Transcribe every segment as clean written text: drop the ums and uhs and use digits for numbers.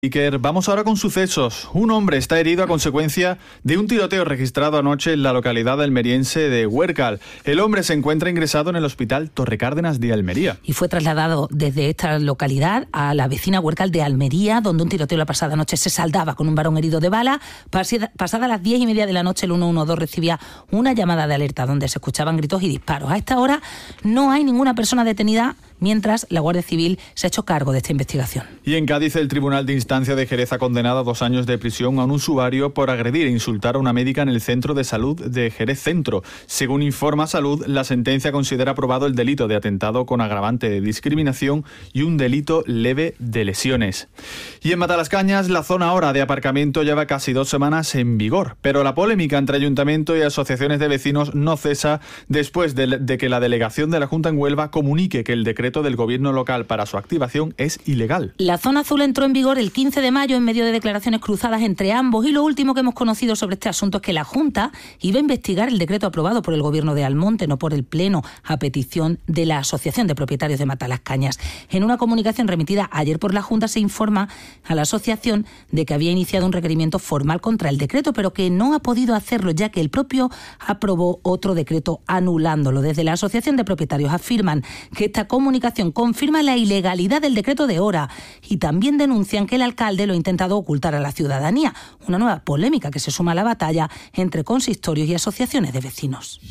Iker, vamos ahora con sucesos. Un hombre está herido a consecuencia de un tiroteo registrado anoche en la localidad almeriense de Huércal. El hombre se encuentra ingresado en el hospital Torrecárdenas de Almería. Y fue trasladado desde esta localidad a la vecina Huércal de Almería, donde un tiroteo la pasada noche se saldaba con un varón herido de bala. Pasada las 10:30 de la noche, el 112 recibía una llamada de alerta donde se escuchaban gritos y disparos. A esta hora no hay ninguna persona detenida, mientras la Guardia Civil se ha hecho cargo de esta investigación. Y en Cádiz, el Tribunal de Instancia de Jerez ha condenado a 2 años de prisión a un usuario por agredir e insultar a una médica en el Centro de Salud de Jerez Centro. Según informa Salud, la sentencia considera aprobado el delito de atentado con agravante de discriminación y un delito leve de lesiones. Y en Matalascañas, la zona ahora de aparcamiento lleva casi 2 semanas en vigor, pero la polémica entre ayuntamiento y asociaciones de vecinos no cesa después de que la delegación de la Junta en Huelva comunique que el decreto del gobierno local para su activación es ilegal. La zona azul entró en vigor el 15 de mayo en medio de declaraciones cruzadas entre ambos, y lo último que hemos conocido sobre este asunto es que la Junta iba a investigar el decreto aprobado por el gobierno de Almonte, no por el Pleno, a petición de la Asociación de Propietarios de Matalascañas. En una comunicación remitida ayer por la Junta se informa a la asociación de que había iniciado un requerimiento formal contra el decreto, pero que no ha podido hacerlo ya que el propio aprobó otro decreto anulándolo. Desde la Asociación de Propietarios afirman que esta comunicación confirma la ilegalidad del decreto de hora y también denuncian que el alcalde lo ha intentado ocultar a la ciudadanía. Una nueva polémica que se suma a la batalla entre consistorios y asociaciones de vecinos.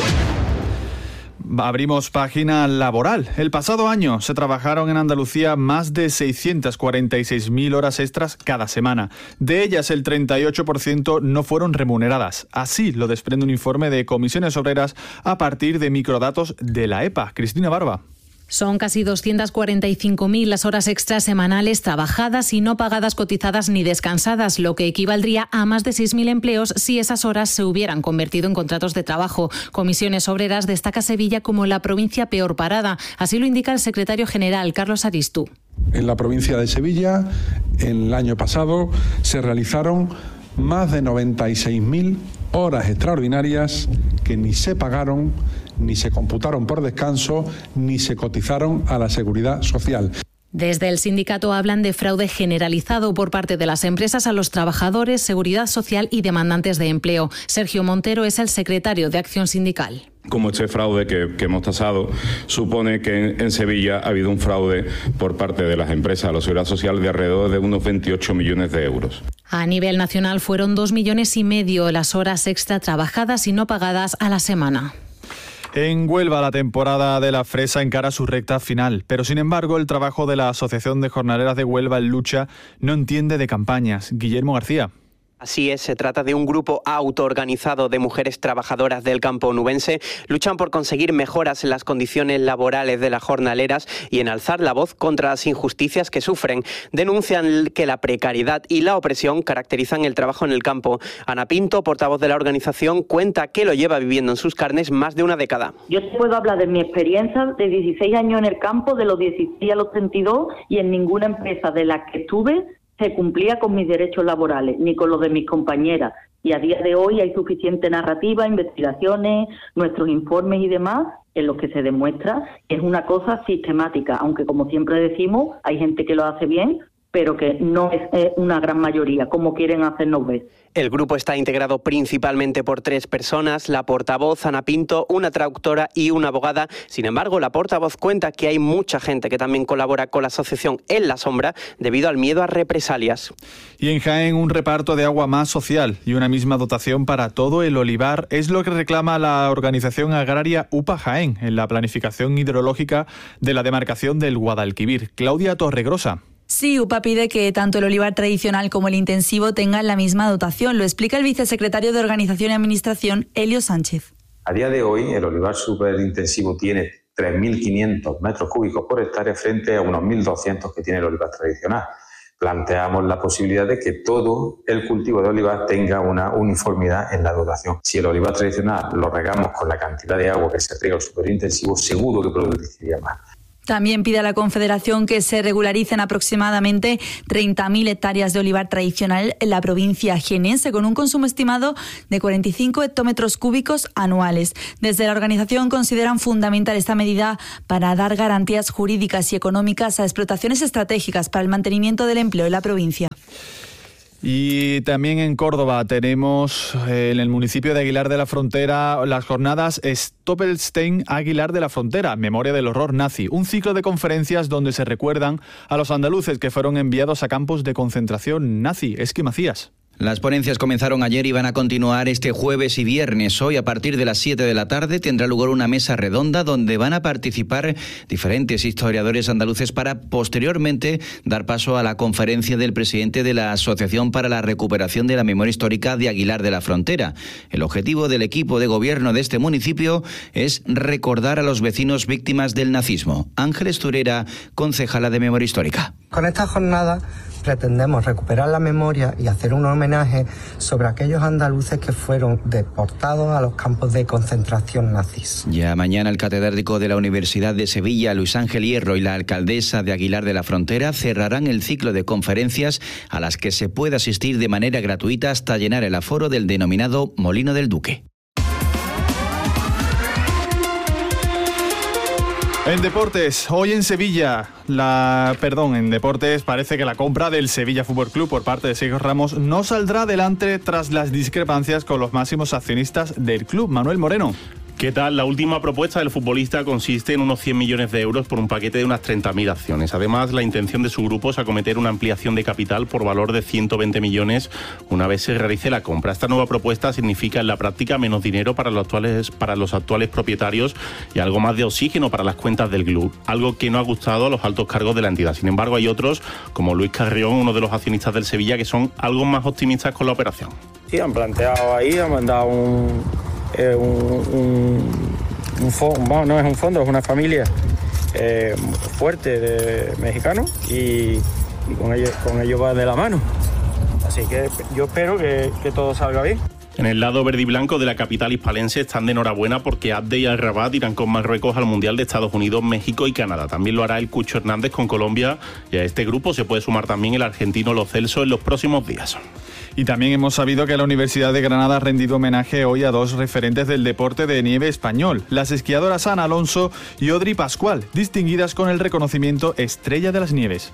Abrimos página laboral. El pasado año se trabajaron en Andalucía más de 646.000 horas extras cada semana. De ellas, el 38% no fueron remuneradas. Así lo desprende un informe de Comisiones Obreras a partir de microdatos de la EPA. Cristina Barba. Son casi 245.000 las horas extras semanales trabajadas y no pagadas, cotizadas ni descansadas, lo que equivaldría a más de 6.000 empleos si esas horas se hubieran convertido en contratos de trabajo. Comisiones Obreras destaca Sevilla como la provincia peor parada. Así lo indica el secretario general, Carlos Aristú. En la provincia de Sevilla, en el año pasado, se realizaron más de 96.000 horas extraordinarias que ni se pagaron, ni se computaron por descanso, ni se cotizaron a la Seguridad Social. Desde el sindicato hablan de fraude generalizado por parte de las empresas a los trabajadores, Seguridad Social y demandantes de empleo. Sergio Montero es el secretario de Acción Sindical. Como este fraude que hemos tasado supone que en Sevilla ha habido un fraude por parte de las empresas a la Seguridad Social de alrededor de unos 28 millones de euros. A nivel nacional fueron 2,5 millones las horas extra trabajadas y no pagadas a la semana. En Huelva, la temporada de la fresa encara su recta final, pero sin embargo el trabajo de la Asociación de Jornaleras de Huelva en Lucha no entiende de campañas. Guillermo García. Así es, se trata de un grupo autoorganizado de mujeres trabajadoras del campo onubense. Luchan por conseguir mejoras en las condiciones laborales de las jornaleras y en alzar la voz contra las injusticias que sufren. Denuncian que la precariedad y la opresión caracterizan el trabajo en el campo. Ana Pinto, portavoz de la organización, cuenta que lo lleva viviendo en sus carnes más de una década. Yo te puedo hablar de mi experiencia de 16 años en el campo, de los 16 a los 32, y en ninguna empresa de la que estuve se cumplía con mis derechos laborales, ni con los de mis compañeras. Y a día de hoy hay suficiente narrativa, investigaciones, nuestros informes y demás, en los que se demuestra que es una cosa sistemática, aunque como siempre decimos, hay gente que lo hace bien, pero que no es una gran mayoría, como quieren hacernos ver. El grupo está integrado principalmente por 3 personas, la portavoz Ana Pinto, una traductora y una abogada. Sin embargo, la portavoz cuenta que hay mucha gente que también colabora con la asociación en la sombra debido al miedo a represalias. Y en Jaén, un reparto de agua más social y una misma dotación para todo el olivar es lo que reclama la organización agraria UPA Jaén en la planificación hidrológica de la demarcación del Guadalquivir. Claudia Torregrosa. Sí, UPA pide que tanto el olivar tradicional como el intensivo tengan la misma dotación. Lo explica el vicesecretario de Organización y Administración, Helio Sánchez. A día de hoy, el olivar superintensivo tiene 3.500 metros cúbicos por hectárea frente a unos 1.200 que tiene el olivar tradicional. Planteamos la posibilidad de que todo el cultivo de olivar tenga una uniformidad en la dotación. Si el olivar tradicional lo regamos con la cantidad de agua que se riega al superintensivo, seguro que produciría más. También pide a la Confederación que se regularicen aproximadamente 30.000 hectáreas de olivar tradicional en la provincia jienense, con un consumo estimado de 45 hectómetros cúbicos anuales. Desde la organización consideran fundamental esta medida para dar garantías jurídicas y económicas a explotaciones estratégicas para el mantenimiento del empleo en la provincia. Y también en Córdoba tenemos en el municipio de Aguilar de la Frontera las jornadas Stoppelstein Aguilar de la Frontera, Memoria del Horror Nazi, un ciclo de conferencias donde se recuerdan a los andaluces que fueron enviados a campos de concentración nazi. Esqui Macías. Las ponencias comenzaron ayer y van a continuar este jueves y viernes. Hoy, a partir de las 7 de la tarde, tendrá lugar una mesa redonda donde van a participar diferentes historiadores andaluces para posteriormente dar paso a la conferencia del presidente de la Asociación para la Recuperación de la Memoria Histórica de Aguilar de la Frontera. El objetivo del equipo de gobierno de este municipio es recordar a los vecinos víctimas del nazismo. Ángeles Turera, concejala de Memoria Histórica. Con esta jornada pretendemos recuperar la memoria y hacer un homenaje sobre aquellos andaluces que fueron deportados a los campos de concentración nazis. Ya mañana el catedrático de la Universidad de Sevilla, Luis Ángel Hierro, y la alcaldesa de Aguilar de la Frontera cerrarán el ciclo de conferencias a las que se puede asistir de manera gratuita hasta llenar el aforo del denominado Molino del Duque. En deportes, hoy en Sevilla, en deportes parece que la compra del Sevilla Fútbol Club por parte de Sergio Ramos no saldrá adelante tras las discrepancias con los máximos accionistas del club. Manuel Moreno. ¿Qué tal? La última propuesta del futbolista consiste en unos 100 millones de euros por un paquete de unas 30.000 acciones. Además, la intención de su grupo es acometer una ampliación de capital por valor de 120 millones una vez se realice la compra. Esta nueva propuesta significa en la práctica menos dinero para los actuales propietarios y algo más de oxígeno para las cuentas del club, algo que no ha gustado a los altos cargos de la entidad. Sin embargo, hay otros, como Luis Carrión, uno de los accionistas del Sevilla, que son algo más optimistas con la operación. Sí, han planteado ahí, han mandado un fondo, no es un fondo, es una familia fuerte de mexicanos y con ellos va de la mano. Así que yo espero que todo salga bien. En el lado verde y blanco de la capital hispalense están de enhorabuena porque Abde y Al-Rabat irán con Marruecos al Mundial de Estados Unidos, México y Canadá. También lo hará el Cucho Hernández con Colombia y a este grupo se puede sumar también el argentino Lo Celso en los próximos días. Y también hemos sabido que la Universidad de Granada ha rendido homenaje hoy a dos referentes del deporte de nieve español, las esquiadoras Ana Alonso y Odri Pascual, distinguidas con el reconocimiento Estrella de las Nieves.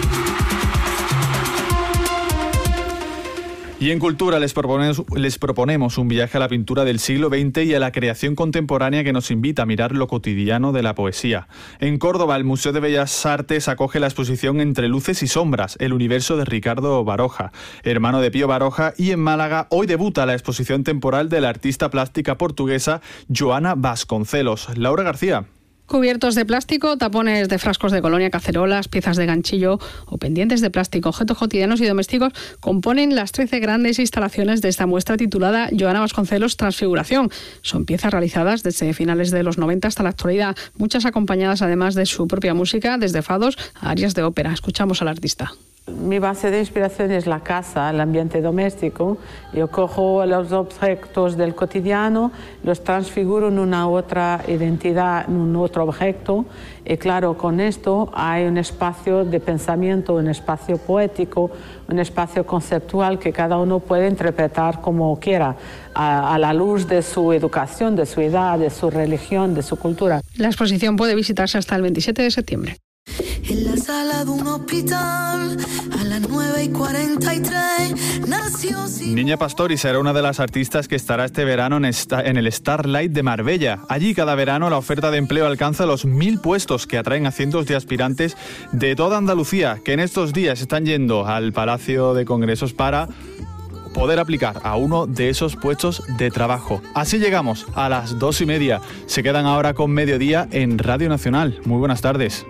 Y en Cultura les proponemos un viaje a la pintura del siglo XX y a la creación contemporánea que nos invita a mirar lo cotidiano de la poesía. En Córdoba, el Museo de Bellas Artes acoge la exposición Entre luces y sombras, el universo de Ricardo Baroja, hermano de Pío Baroja, y en Málaga hoy debuta la exposición temporal de la artista plástica portuguesa Joana Vasconcelos. Laura García. Cubiertos de plástico, tapones de frascos de colonia, cacerolas, piezas de ganchillo o pendientes de plástico, objetos cotidianos y domésticos componen las 13 grandes instalaciones de esta muestra titulada Joana Vasconcelos Transfiguración. Son piezas realizadas desde finales de los 90 hasta la actualidad, muchas acompañadas además de su propia música, desde fados a arias de ópera. Escuchamos al artista. Mi base de inspiración es la casa, el ambiente doméstico. Yo cojo los objetos del cotidiano, los transfiguro en una otra identidad, en un otro objeto. Y claro, con esto hay un espacio de pensamiento, un espacio poético, un espacio conceptual que cada uno puede interpretar como quiera, a la luz de su educación, de su edad, de su religión, de su cultura. La exposición puede visitarse hasta el 27 de septiembre. En la sala de un hospital, a las 9:43, nació... Niña Pastori será una de las artistas que estará este verano en el Starlight de Marbella. Allí cada verano la oferta de empleo alcanza los 1.000 puestos que atraen a cientos de aspirantes de toda Andalucía, que en estos días están yendo al Palacio de Congresos para poder aplicar a uno de esos puestos de trabajo. Así llegamos a las 2:30. Se quedan ahora con Mediodía en Radio Nacional. Muy buenas tardes.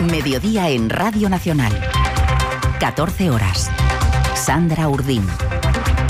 Mediodía en Radio Nacional. 14 horas. Sandra Urdín.